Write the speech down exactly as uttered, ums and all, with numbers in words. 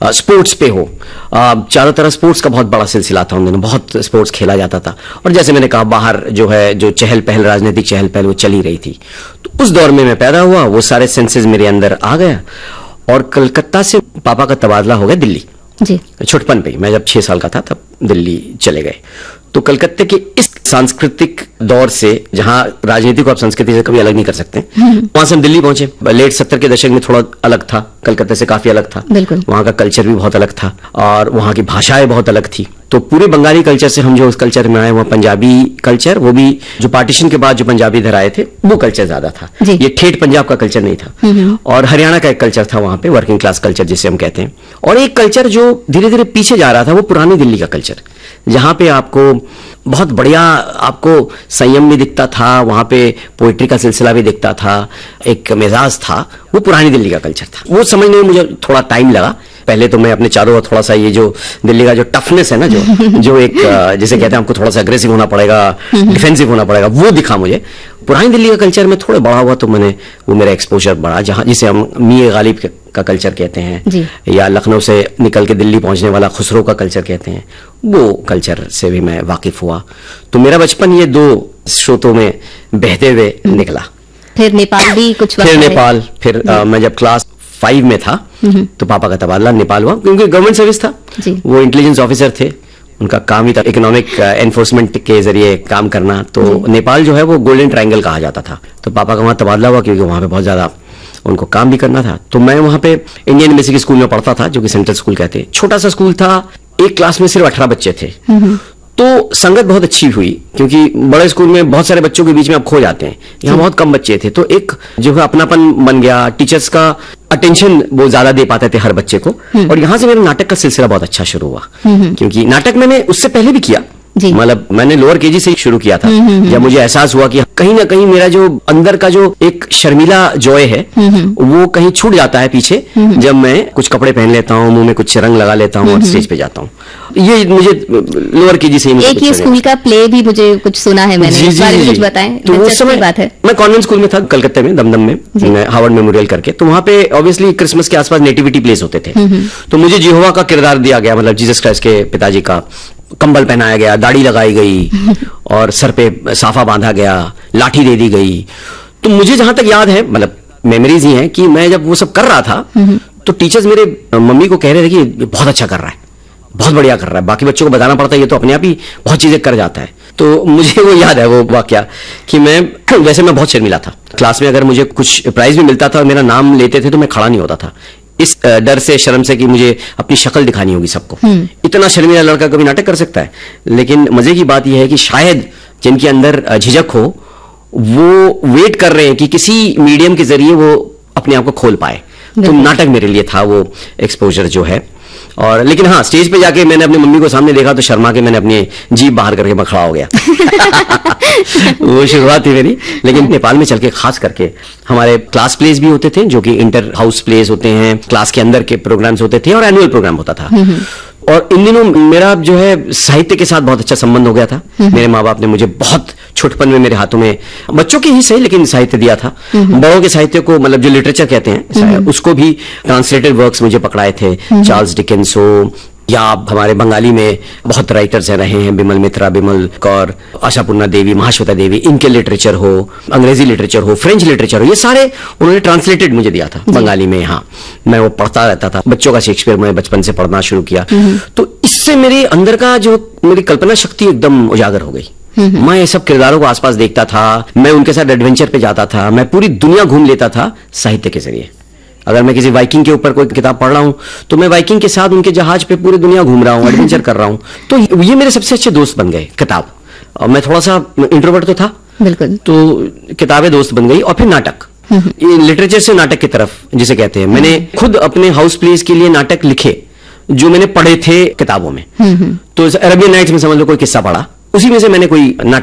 Sports पे हो, चारों तरफ स्पोर्ट्स का बहुत बड़ा सिलसिला था उन दिनों, बहुत स्पोर्ट्स खेला जाता था। और जैसे मैंने कहा, बाहर जो है जो चहल पहल, राजनीतिक चहल पहल वो चली रही थी। तो उस दौर में मैं पैदा हुआ, वो सारे सेंसेस मेरे अंदर आ गया और कलकत्ता से पापा का तबादला हो गया दिल्ली जी। छुटपन पे, मैं जब छह साल का था तब दिल्ली चले गए। तो कलकत्ते के इस सांस्कृतिक दौर से, जहां राजनीति को आप संस्कृति से कभी अलग नहीं कर सकते, वहां से हम दिल्ली पहुंचे। लेट सत्तर के दशक में थोड़ा अलग था, कलकत्ते से काफी अलग था। वहां का कल्चर भी बहुत अलग था और वहां की भाषाएं बहुत अलग थी। तो पूरे बंगाली कल्चर से हम जो उस कल्चर में आए, वो पंजाबी कल्चर, वो भी जो पार्टीशन के बाद जो पंजाबी इधर आए थे, वो कल्चर ज्यादा था। ये ठेठ पंजाब का कल्चर नहीं था। और हरियाणा का एक कल्चर था वहां पे, वर्किंग क्लास कल्चर जिसे हम कहते हैं। और एक कल्चर जो धीरे धीरे पीछे जा रहा था, वो पुरानी दिल्ली का कल्चर, जहां पे आपको बहुत बढ़िया आपको संयम भी दिखता था, वहां पे पोइट्री का सिलसिला भी दिखता था, एक मिजाज था, वो पुरानी दिल्ली का कल्चर था। वो समझने में मुझे थोड़ा टाइम लगा। पहले तो मैं अपने चारों ओर थोड़ा सा ये जो दिल्ली का जो टफनेस है ना, जो जो एक जिसे कहते हैं आपको थोड़ा सा अग्रेसिव होना पड़ेगा, डिफेंसिव होना पड़ेगा, वो दिखा मुझे। पुरानी दिल्ली का कल्चर में थोड़ा बड़ा हुआ तो मैंने वो मेरा एक्सपोजर बढ़ा, जहां जिसे हम मियां गालिब का कल्चर कहते हैं, या लखनऊ से निकल के दिल्ली पहुंचने वाला खुसरो का कल्चर कहते हैं, वो कल्चर से भी मैं वाकिफ हुआ। तो मेरा बचपन ये दो स्रोतों में बहते हुए निकला। फिर नेपाल भी कुछ फिर नेपाल, फिर आ, मैं जब क्लास फाइव में था तो पापा का तबादला नेपाल हुआ, क्योंकि गवर्नमेंट सर्विस था, वो इंटेलिजेंस ऑफिसर थे, उनका काम ही था इकोनॉमिक एनफोर्समेंट के जरिए काम करना। तो नेपाल जो है वो गोल्डन ट्रायंगल कहा जाता था। तो पापा का वहां तबादला हुआ, क्योंकि वहां पे बहुत ज्यादा उनको काम भी करना था। तो मैं वहां पे इंडियन बेसिक स्कूल में पढ़ता था, जो कि सेंट्रल स्कूल कहते हैं। छोटा सा स्कूल था, एक क्लास में सिर्फ अठारह बच्चे थे। तो संगत बहुत अच्छी हुई, क्योंकि बड़े स्कूल में बहुत सारे बच्चों के बीच में आप खो जाते हैं, यहाँ बहुत कम बच्चे थे। तो एक जो है अपनापन बन गया, टीचर्स का अटेंशन वो ज्यादा दे पाते थे हर बच्चे को। और यहाँ से मेरा नाटक का सिलसिला बहुत अच्छा शुरू हुआ, क्योंकि नाटक मैंने उससे पहले भी किया, मतलब मैंने लोअर केजी से ही शुरू किया था। जब मुझे एहसास हुआ कि कहीं ना कहीं मेरा जो अंदर का जो एक शर्मिला जॉय है वो कहीं छूट जाता है पीछे, जब मैं कुछ कपड़े पहन लेता हूँ, मुंह में कुछ रंग लगा लेता हूँ और स्टेज पे जाता हूँ। ये मुझे लोअर केजी से ही। एक ये स्कूल का प्ले भी मुझे कुछ सुना है मैंने, इस बारे में कुछ बताएं। तो उस समय बात है, मैं कॉन्वेंट स्कूल में था कलकत्ते में, दमदम में, हार्वर्ड मेमोरियल करके। तो वहां पे ऑब्वियसली क्रिसमस के आसपास नेटिविटी प्लेस होते थे। तो मुझे यहोवा का किरदार दिया गया, मतलब जीसस क्राइस्ट के पिताजी का। कंबल पहनाया गया, दाढ़ी लगाई गई और सर पे साफा बांधा गया, लाठी दे दी गई। तो मुझे जहां तक याद है, मतलब मेमोरीज ही हैं, कि मैं जब वो सब कर रहा था तो टीचर्स मेरे मम्मी को कह रहे थे कि बहुत अच्छा कर रहा है, बहुत बढ़िया कर रहा है। बाकी बच्चों को बताना पड़ता है, ये तो अपने आप ही बहुत चीजें कर जाता है। तो मुझे वो याद है वो वाकया, कि मैं वैसे मैं बहुत शर्मिला था क्लास में। अगर मुझे कुछ प्राइज भी मिलता था और मेरा नाम लेते थे तो मैं खड़ा नहीं होता था, इस डर से, शर्म से कि मुझे अपनी शक्ल दिखानी होगी सबको। इतना शर्मीला लड़का कभी नाटक कर सकता है? लेकिन मजे की बात यह है कि शायद जिनके अंदर झिझक हो, वो वेट कर रहे हैं कि किसी मीडियम के जरिए वो अपने आप को खोल पाए। तो नाटक मेरे लिए था वो एक्सपोजर जो है। और लेकिन हाँ, स्टेज पे जाके मैंने अपनी मम्मी को सामने देखा तो शर्मा के मैंने अपनी जीभ बाहर करके मैं खड़ा हो गया। वो शुरुआत थी मेरी। लेकिन नेपाल में चल के खास करके हमारे क्लास प्लेस भी होते थे, जो कि इंटर हाउस प्लेस होते हैं, क्लास के अंदर के प्रोग्राम्स होते थे, और एनुअल प्रोग्राम होता था। और इन दिनों मेरा जो है साहित्य के साथ बहुत अच्छा संबंध हो गया था। मेरे माँ बाप ने मुझे बहुत छोटपन में मेरे हाथों में, बच्चों के ही सही लेकिन साहित्य दिया था। बड़ों के साहित्य को, मतलब जो लिटरेचर कहते हैं, उसको भी ट्रांसलेटेड वर्क्स मुझे पकड़ाए थे। चार्ल्स डिकेंस हो, या हमारे बंगाली में बहुत राइटर्स रहे हैं, बिमल मित्रा, बिमल कौर, आशापूर्णा देवी, महाश्वेता देवी, इनके लिटरेचर हो, अंग्रेजी लिटरेचर हो, फ्रेंच लिटरेचर हो, ये सारे उन्होंने ट्रांसलेटेड मुझे दिया था बंगाली में। हाँ, मैं वो पढ़ता रहता था। बच्चों का शेक्सपियर मैं बचपन से पढ़ना शुरू किया। तो इससे मेरे अंदर का जो मेरी कल्पना शक्ति एकदम उजागर हो गई। मैं ये सब किरदारों को आसपास देखता था, मैं उनके साथ एडवेंचर पे जाता था, मैं पूरी दुनिया घूम लेता था साहित्य के जरिए। अगर मैं किसी वाइकिंग के ऊपर कोई किताब पढ़ रहा हूं तो मैं वाइकिंग के साथ उनके जहाज पे पूरी दुनिया घूम रहा हूं, एडवेंचर कर रहा हूं। तो ये मेरे सबसे अच्छे दोस्त बन गए किताब। और मैं थोड़ा सा इंट्रोवर्ट तो था, बिल्कुल, तो किताबें दोस्त बन गई। और फिर नाटक, ये लिटरेचर से नाटक की तरफ जिसे कहते हैं। मैंने खुद अपने हाउस प्लेस के लिए नाटक लिखे जो मैंने पढ़े थे किताबों में। तो अरेबियन नाइट्स में समझ लो कोई किस्सा पढ़ा, उसी में से मैंने कोई नाटक